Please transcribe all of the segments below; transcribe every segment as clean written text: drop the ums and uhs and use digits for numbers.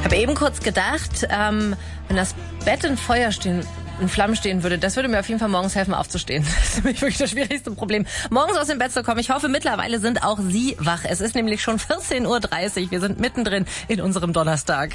Ich habe eben kurz gedacht, wenn das Bett in Flammen stehen würde, das würde mir auf jeden Fall morgens helfen, aufzustehen. Das ist nämlich wirklich das schwierigste Problem, morgens aus dem Bett zu kommen. Ich hoffe, mittlerweile sind auch Sie wach. Es ist nämlich schon 14:30 Uhr. Wir sind mittendrin in unserem Donnerstag.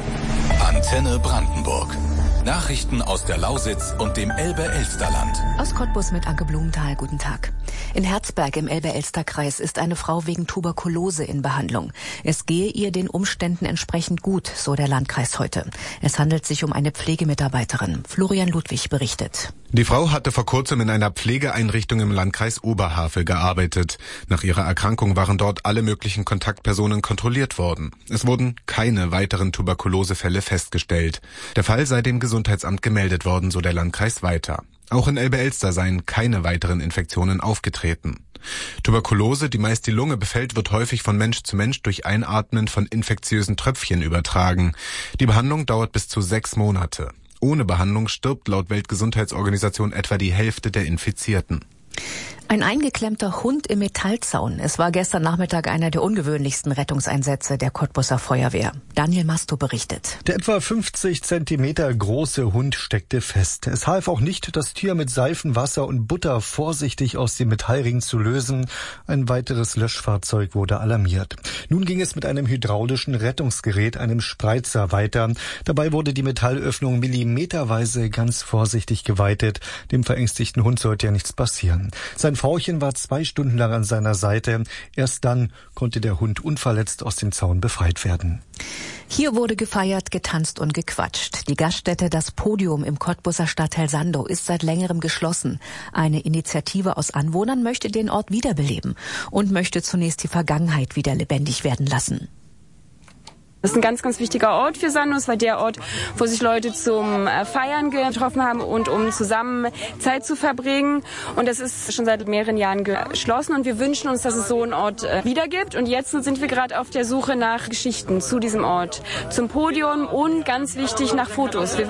Antenne Brandenburg. Nachrichten aus der Lausitz und dem Elbe-Elster-Land. Aus Cottbus mit Anke Blumenthal, guten Tag. In Herzberg im Elbe-Elster-Kreis ist eine Frau wegen Tuberkulose in Behandlung. Es gehe ihr den Umständen entsprechend gut, so der Landkreis heute. Es handelt sich um eine Pflegemitarbeiterin. Florian Ludwig berichtet. Die Frau hatte vor kurzem in einer Pflegeeinrichtung im Landkreis Oberhavel gearbeitet. Nach ihrer Erkrankung waren dort alle möglichen Kontaktpersonen kontrolliert worden. Es wurden keine weiteren Tuberkulosefälle festgestellt. Der Fall sei dem Gesundheitsamt gemeldet worden, so der Landkreis weiter. Auch in Elbe-Elster seien keine weiteren Infektionen aufgetreten. Tuberkulose, die meist die Lunge befällt, wird häufig von Mensch zu Mensch durch Einatmen von infektiösen Tröpfchen übertragen. Die Behandlung dauert bis zu 6 Monate. Ohne Behandlung stirbt laut Weltgesundheitsorganisation etwa die Hälfte der Infizierten. Ein eingeklemmter Hund im Metallzaun. Es war gestern Nachmittag einer der ungewöhnlichsten Rettungseinsätze der Cottbuser Feuerwehr. Daniel Masto berichtet. Der etwa 50 Zentimeter große Hund steckte fest. Es half auch nicht, das Tier mit Seifen, Wasser und Butter vorsichtig aus dem Metallring zu lösen. Ein weiteres Löschfahrzeug wurde alarmiert. Nun ging es mit einem hydraulischen Rettungsgerät, einem Spreizer, weiter. Dabei wurde die Metallöffnung millimeterweise ganz vorsichtig geweitet. Dem verängstigten Hund sollte ja nichts passieren. Sein Frauchen war 2 Stunden lang an seiner Seite. Erst dann konnte der Hund unverletzt aus dem Zaun befreit werden. Hier wurde gefeiert, getanzt und gequatscht. Die Gaststätte Das Podium im Cottbuser Stadtteil Sandow ist seit längerem geschlossen. Eine Initiative aus Anwohnern möchte den Ort wiederbeleben und möchte zunächst die Vergangenheit wieder lebendig werden lassen. Das ist ein ganz, ganz wichtiger Ort für Sandow. Es war der Ort, wo sich Leute zum Feiern getroffen haben und um zusammen Zeit zu verbringen. Und das ist schon seit mehreren Jahren geschlossen. Und wir wünschen uns, dass es so einen Ort wieder gibt. Und jetzt sind wir gerade auf der Suche nach Geschichten zu diesem Ort, zum Podium und ganz wichtig nach Fotos.